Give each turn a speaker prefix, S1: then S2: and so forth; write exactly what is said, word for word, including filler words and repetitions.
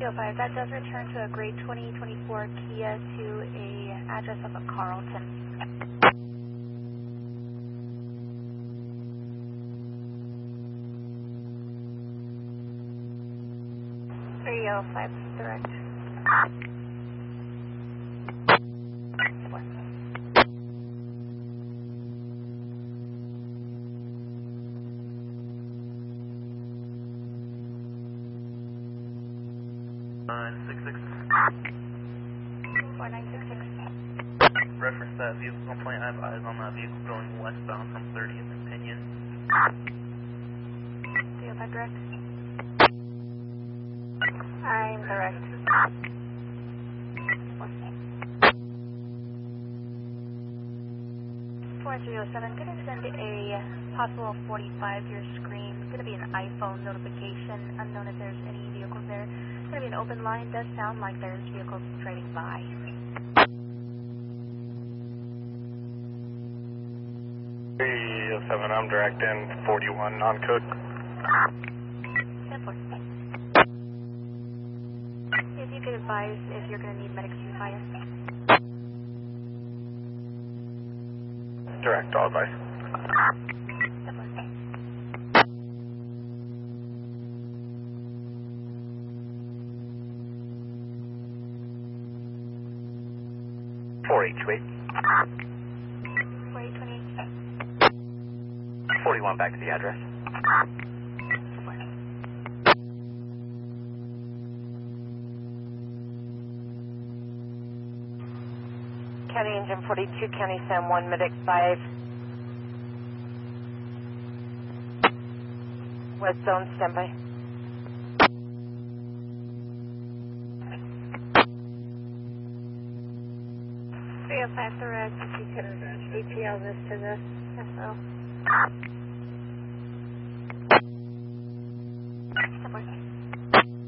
S1: three oh five, that does return to a grade twenty twenty-four Kia to a address of a Carlton. three oh five, direct.
S2: nine six six.
S1: four nine six six.
S2: Reference that vehicle complaint. I have eyes on that vehicle going westbound from thirtieth and Pinion.
S1: three oh five, direct. I'm direct. four three oh seven, going to send a possible forty-five to your screen. It's going to be an iPhone notification, unknown if there's any vehicles there. It's going to be an open line. Does sound like there's vehicles driving by.
S3: three oh seven, I'm direct in forty-one, non-code.
S1: ten four. If you could advise if you're going to need medics to fire.
S3: Direct, all advice.
S1: ten four.
S3: four eight two eight.
S1: four eight two eight.
S3: forty-one, back to the address.
S4: County Engine forty-two, County San Juan, Medic five. West Zone, standby.
S1: three oh five, direct. If you could A T L this to the S O.